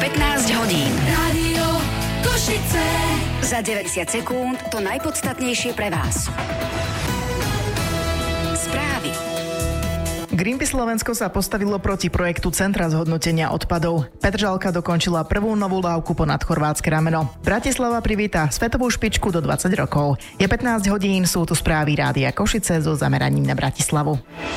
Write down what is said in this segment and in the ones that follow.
15 hodín. Rádio Košice. Za 90 sekúnd to najpodstatnejšie pre vás. Správy. Greenpeace Slovensko sa postavilo proti projektu Centra zhodnotenia odpadov. Petržalka dokončila prvú novú lávku ponad chorvátske rameno. Bratislava privíta svetovú špičku do 20 rokov. Je 15 hodín, sú tu správy Rádia Košice so zameraním na Bratislavu.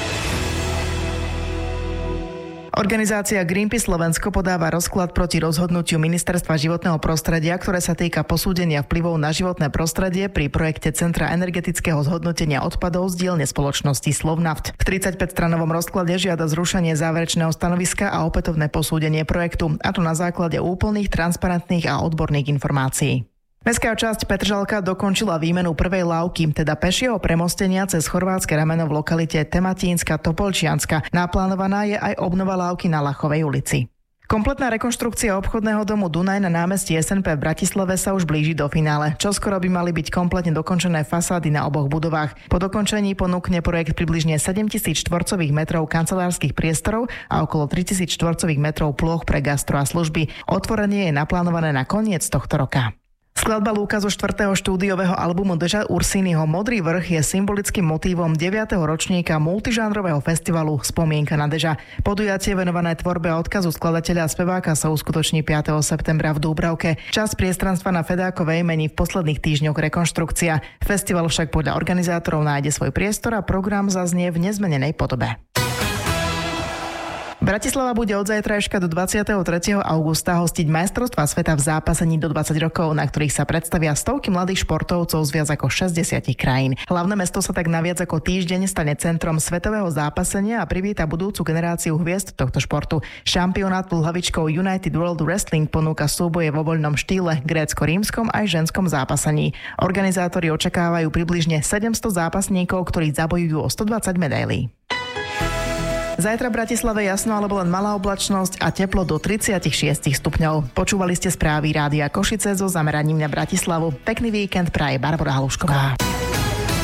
Organizácia Greenpeace Slovensko podáva rozklad proti rozhodnutiu Ministerstva životného prostredia, ktoré sa týka posúdenia vplyvov na životné prostredie pri projekte Centra energetického zhodnotenia odpadov z dielne spoločnosti Slovnaft. V 35-stranovom rozklade žiada zrušenie záverečného stanoviska a opätovné posúdenie projektu, a to na základe úplných, transparentných a odborných informácií. Mestská časť Petržalka dokončila výmenu prvej lávky, teda pešieho premostenia cez chorvátske rameno v lokalite Tematínska Topolčianska. Naplánovaná je aj obnova lávky na Lachovej ulici. Kompletná rekonštrukcia obchodného domu Dunaj na námestí SNP v Bratislave sa už blíži do finále. Čoskoro by mali byť kompletne dokončené fasády na oboch budovách. Po dokončení ponúkne projekt približne 7 000 štvorcových metrov kancelárskych priestorov a okolo 3 000 štvorcových metrov plôch pre gastro a služby. Otvorenie je naplánované na koniec tohto roka. Skladba Lúka zo 4. štúdiového albumu Deža Ursiniho Modrý vrch je symbolickým motívom 9. ročníka multižánrového festivalu Spomienka na Deža. Podujatie venované tvorbe a odkazu skladateľa a speváka sa uskutoční 5. septembra v Dúbravke. Časť priestranstva na Fedákovej mení v posledných týždňoch rekonštrukcia. Festival však podľa organizátorov nájde svoj priestor a program zaznie v nezmenenej podobe. Bratislava bude od zajtrajška do 23. augusta hostiť majstrovstvá sveta v zápasení do 20 rokov, na ktorých sa predstavia stovky mladých športovcov z viac ako 60 krajín. Hlavné mesto sa tak na viac ako týždeň stane centrom svetového zápasenia a privíta budúcu generáciu hviezd tohto športu. Šampionát pod hlavičkou United World Wrestling ponúka súboje vo voľnom štýle, grécko-rímskom aj ženskom zápasení. Organizátori očakávajú približne 700 zápasníkov, ktorí zabojujú o 120 medailí. Zajtra v Bratislave jasno alebo len malá oblačnosť a teplo do 36 stupňov. Počúvali ste správy Rádia Košice so zameraním na Bratislavu. Pekný víkend praje Barbora Halušková.